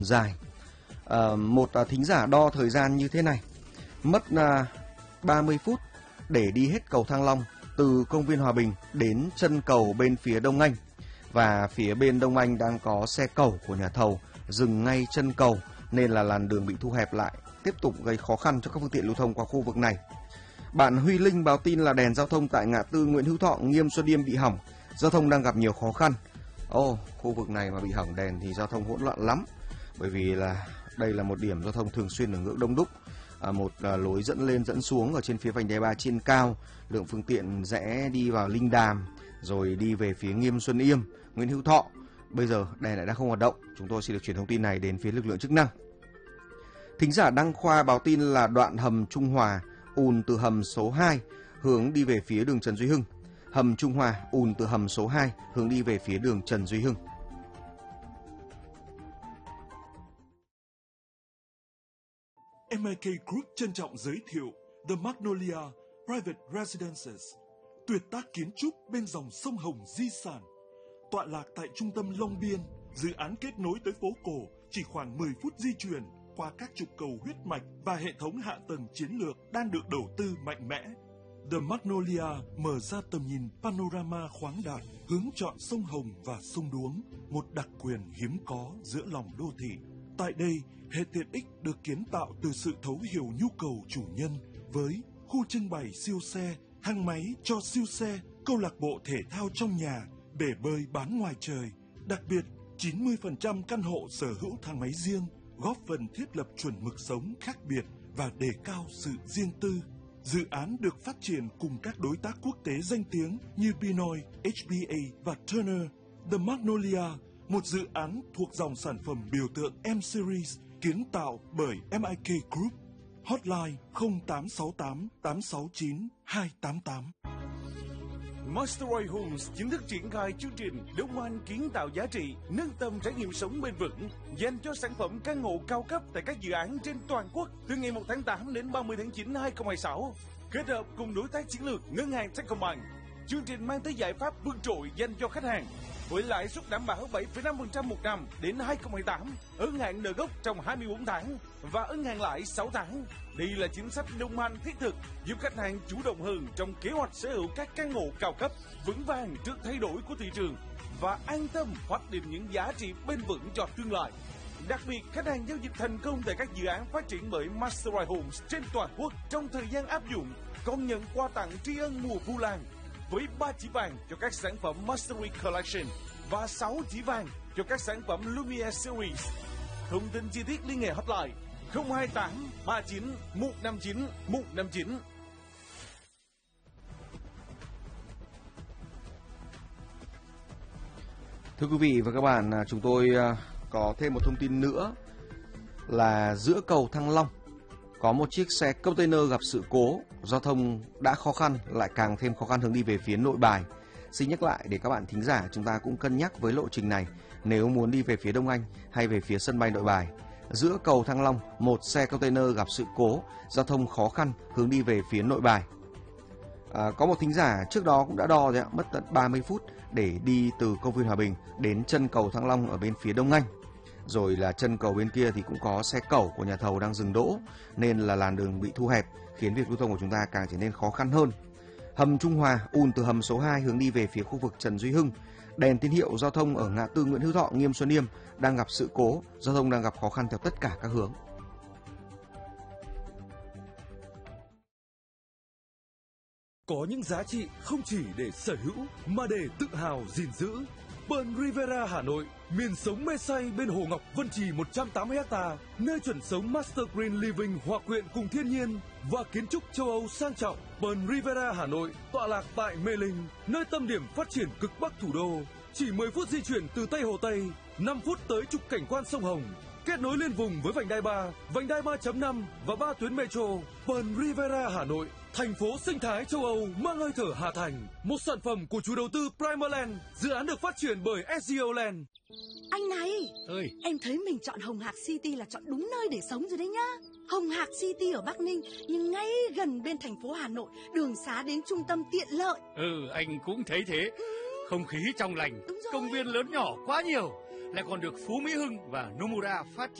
dài. Một thính giả đo thời gian như thế này, mất 30 phút để đi hết cầu Thăng Long từ công viên Hòa Bình đến chân cầu bên phía Đông Anh. Và phía bên Đông Anh đang có xe cẩu của nhà thầu dừng ngay chân cầu nên là làn đường bị thu hẹp lại, tiếp tục gây khó khăn cho các phương tiện lưu thông qua khu vực này. Bạn Huy Linh báo tin là đèn giao thông tại ngã tư Nguyễn Hữu Thọ, Nghiêm Xuân Yêm bị hỏng, giao thông đang gặp nhiều khó khăn. Khu vực này mà bị hỏng đèn thì giao thông hỗn loạn lắm, bởi vì là đây là một điểm giao thông thường xuyên ở ngưỡng đông đúc. Một lối dẫn lên dẫn xuống ở trên phía vành đai 3 trên cao, lượng phương tiện rẽ đi vào Linh Đàm rồi đi về phía Nghiêm Xuân Yêm, Nguyễn Hữu Thọ. Bây giờ đèn lại đang không hoạt động, chúng tôi xin được chuyển thông tin này đến phía lực lượng chức năng. Thính giả Đăng Khoa báo tin là đoạn hầm Trung Hòa ùn từ hầm số 2 hướng đi về phía đường Trần Duy Hưng. Hầm Trung Hòa ùn từ hầm số 2 hướng đi về phía đường Trần Duy Hưng. MIK Group trân trọng giới thiệu The Magnolia Private Residences, tuyệt tác kiến trúc bên dòng sông Hồng di sản. Tọa lạc tại trung tâm Long Biên, dự án kết nối tới phố cổ chỉ khoảng 10 phút di chuyển qua các trục cầu huyết mạch và hệ thống hạ tầng chiến lược đang được đầu tư mạnh mẽ. The Magnolia mở ra tầm nhìn panorama khoáng đạt, hướng chọn sông Hồng và sông Đuống, một đặc quyền hiếm có giữa lòng đô thị. Tại đây, hệ tiện ích được kiến tạo từ sự thấu hiểu nhu cầu chủ nhân với khu trưng bày siêu xe, thang máy cho siêu xe, câu lạc bộ thể thao trong nhà, bể bơi bán ngoài trời. Đặc biệt, 90% căn hộ sở hữu thang máy riêng, góp phần thiết lập chuẩn mực sống khác biệt và đề cao sự riêng tư. Dự án được phát triển cùng các đối tác quốc tế danh tiếng như Pinoy, HBA và Turner. The Magnolia, một dự án thuộc dòng sản phẩm biểu tượng M-Series kiến tạo bởi MIK Group. Hotline 0868 869 288. Mastery Homes chính thức triển khai chương trình Đông Anh kiến tạo giá trị, nâng tầm trải nghiệm sống bền vững dành cho sản phẩm căn hộ cao cấp tại các dự án trên toàn quốc từ ngày 1 tháng 8 đến 30 tháng 9 2026. Kết hợp cùng đối tác chiến lược Ngân hàng Techcombank, chương trình mang tới giải pháp vượt trội dành cho khách hàng với lãi suất đảm bảo 7,5% một năm đến 2028, ân hạn nợ gốc trong 24 tháng và ân hạn lãi 6 tháng. Đây là chính sách đồng hành thiết thực giúp khách hàng chủ động hơn trong kế hoạch sở hữu các căn hộ cao cấp, vững vàng trước thay đổi của thị trường và an tâm hoạch định những giá trị bền vững cho tương lai. Đặc biệt, khách hàng giao dịch thành công tại các dự án phát triển bởi Mastery Homes trên toàn quốc trong thời gian áp dụng còn nhận quà tặng tri ân mùa Vu Lan với 3 chỉ vàng cho các sản phẩm Mastery Collection và 6 chỉ vàng cho các sản phẩm Lumiere Series. Thông tin chi tiết liên hệ hotline 028 39 159 159. Thưa quý vị và các bạn, chúng tôi có thêm một thông tin nữa là giữa cầu Thăng Long có một chiếc xe container gặp sự cố, giao thông đã khó khăn lại càng thêm khó khăn hướng đi về phía Nội Bài. Xin nhắc lại để các bạn thính giả chúng ta cũng cân nhắc với lộ trình này nếu muốn đi về phía Đông Anh hay về phía sân bay Nội Bài. Giữa cầu Thăng Long, một xe container gặp sự cố, giao thông khó khăn hướng đi về phía Nội Bài. Có một thính giả trước đó cũng đã đo rồi, mất tận 30 phút để đi từ công viên Hòa Bình đến chân cầu Thăng Long ở bên phía Đông Anh. Rồi là chân cầu bên kia thì cũng có xe cẩu của nhà thầu đang dừng đỗ nên là làn đường bị thu hẹp, khiến việc lưu thông của chúng ta càng trở nên khó khăn hơn. Hầm Trung Hòa ùn từ hầm số 2 hướng đi về phía khu vực Trần Duy Hưng. Đèn tín hiệu giao thông ở ngã tư Nguyễn Hữu Thọ, Nghiêm Xuân Yêm đang gặp sự cố, giao thông đang gặp khó khăn theo tất cả các hướng. Có những giá trị không chỉ để sở hữu mà để tự hào gìn giữ. Pearl Riviera Hà Nội, miền sống mê say bên Hồ Ngọc Vân Trì 180 ha, nơi chuẩn sống Master Green Living hòa quyện cùng thiên nhiên và kiến trúc châu Âu sang trọng. Pearl Riviera Hà Nội tọa lạc tại Mê Linh, nơi tâm điểm phát triển cực bắc thủ đô. Chỉ 10 phút di chuyển từ Tây Hồ Tây, 5 phút tới trục cảnh quan sông Hồng. Kết nối liên vùng với vành đai 3, vành đai 3.5 và 3 tuyến metro. Pearl Riviera Hà Nội, thành phố sinh thái châu Âu mang hơi thở Hà Thành. Một sản phẩm của chủ đầu tư Primerland, dự án được phát triển bởi SGO Land. Anh này, em thấy mình chọn Hồng Hạc City là chọn đúng nơi để sống rồi đấy nhá. Hồng Hạc City ở Bắc Ninh, nhưng ngay gần bên thành phố Hà Nội, đường xá đến trung tâm tiện lợi. Anh cũng thấy thế. Không khí trong lành, công viên lớn nhỏ quá nhiều. lại còn được Phú Mỹ Hưng và Nomura phát triển.